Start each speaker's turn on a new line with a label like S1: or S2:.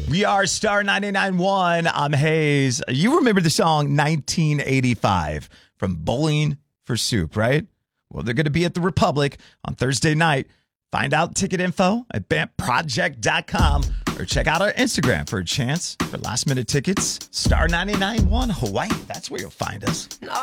S1: We are Star 99.1. I'm Hayes. You remember the song 1985 from Bowling for Soup, right? Well, they're going to be at the Republic on Thursday night. Find out ticket info at BAMProject.com or check out our Instagram for a chance for last minute tickets. Star 99.1 Hawaii. That's where you'll find us.